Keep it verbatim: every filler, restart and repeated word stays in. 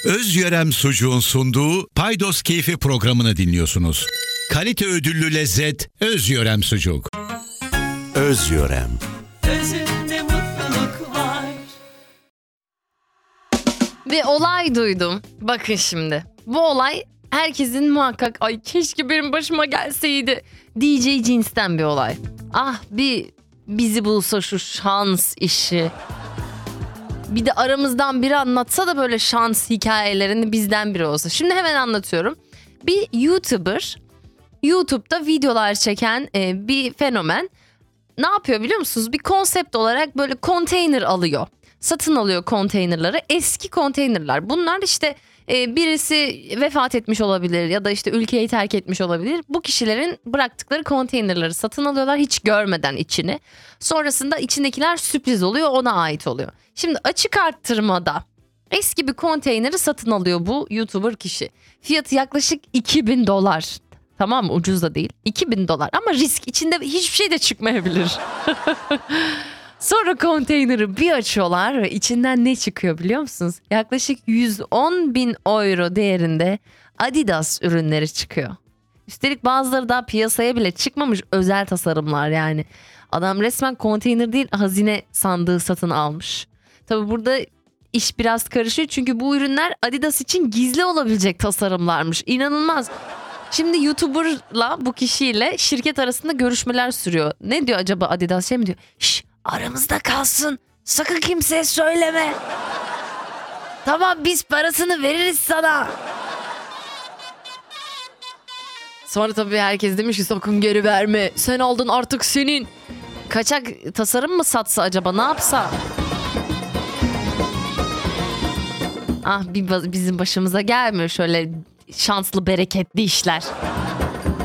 Özyörem Sucuğun sunduğu Paydos Keyfi programını dinliyorsunuz. Kalite ödüllü lezzet Özyörem Sucuk. Özyörem. Özünde mutluluk var. Bir olay duydum. Bakın şimdi. Bu olay herkesin muhakkak ay keşke benim başıma gelseydi diyeceği cinsten bir olay. Ah bir bizi bulsa şu şans işi. Bir de aramızdan biri anlatsa da böyle şans hikayelerini bizden biri olsa. Şimdi hemen anlatıyorum. Bir YouTuber, YouTube'da videolar çeken e, bir fenomen ne yapıyor biliyor musunuz? Bir konsept olarak böyle konteyner alıyor. Satın alıyor konteynerları. Eski konteynerler. Bunlar işte e, birisi vefat etmiş olabilir ya da işte ülkeyi terk etmiş olabilir. Bu kişilerin bıraktıkları konteynerları satın alıyorlar hiç görmeden içini. Sonrasında içindekiler sürpriz oluyor, ona ait oluyor. Şimdi açık arttırmada eski bir konteyneri satın alıyor bu YouTuber kişi. Fiyatı yaklaşık iki bin dolar. Tamam mı? Ucuz da değil. iki bin dolar ama risk, içinde hiçbir şey de çıkmayabilir. Sonra konteyneri bir açıyorlar ve içinden ne çıkıyor biliyor musunuz? Yaklaşık yüz on bin euro değerinde Adidas ürünleri çıkıyor. Üstelik bazıları daha piyasaya bile çıkmamış özel tasarımlar yani. Adam resmen konteyner değil hazine sandığı satın almış. Tabi burada iş biraz karışıyor çünkü bu ürünler Adidas için gizli olabilecek tasarımlarmış. İnanılmaz. Şimdi YouTuber'la bu kişiyle şirket arasında görüşmeler sürüyor. Ne diyor acaba Adidas, şey mi diyor? Şşş, aramızda kalsın. Sakın kimseye söyleme. Tamam biz parasını veririz sana. Sonra tabii herkes demiş ki sakın geri verme. Sen aldın artık senin. Kaçak tasarım mı satsa acaba, ne yapsa? Ah bir bizim başımıza gelmiyor şöyle şanslı bereketli işler.